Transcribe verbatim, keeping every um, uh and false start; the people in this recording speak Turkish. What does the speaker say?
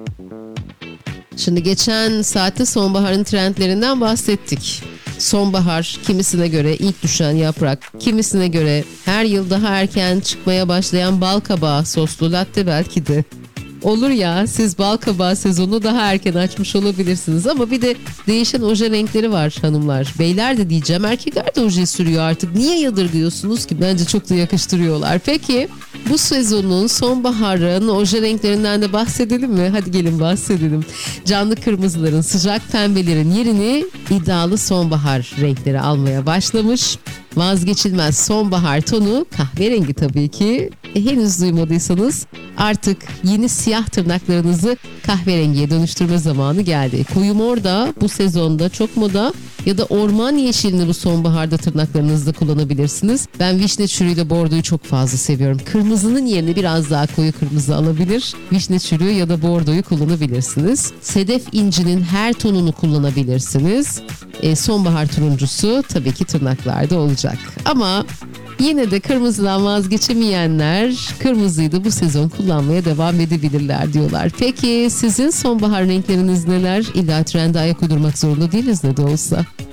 Şimdi geçen saatte sonbaharın trendlerinden bahsettik. Sonbahar kimisine göre ilk düşen yaprak, kimisine göre her yıl daha erken çıkmaya başlayan bal kabağı soslu latte belki de. Olur ya, siz bal kabağı sezonu daha erken açmış olabilirsiniz ama bir de değişen oje renkleri var hanımlar. Beyler de diyeceğim, erkekler de oje sürüyor artık. Niye yadırgıyorsunuz ki? Bence çok da yakıştırıyorlar. Peki bu sezonun sonbaharın oje renklerinden de bahsedelim mi? Hadi gelin bahsedelim. Canlı kırmızıların, sıcak pembelerin yerini iddialı sonbahar renkleri almaya başlamış. Vazgeçilmez sonbahar tonu kahverengi tabii ki. E, henüz duymadıysanız artık yeni siyah tırnaklarınızı kahverengiye dönüştürme zamanı geldi. Koyu mor da bu sezonda çok moda, ya da orman yeşilini bu sonbaharda tırnaklarınızda kullanabilirsiniz. Ben vişne çürüğüyle bordoyu çok fazla seviyorum. Kırmızının yerine biraz daha koyu kırmızı alabilir. Vişne çürüğü ya da bordoyu kullanabilirsiniz. Sedef incinin her tonunu kullanabilirsiniz. E, sonbahar turuncusu tabii ki tırnaklarda olacak. Ama yine de kırmızıdan vazgeçemeyenler kırmızıyı da bu sezon kullanmaya devam edebilirler diyorlar. Peki sizin sonbahar renkleriniz neler? İlla trende ayak uydurmak zorunda değiliz ne de olsa.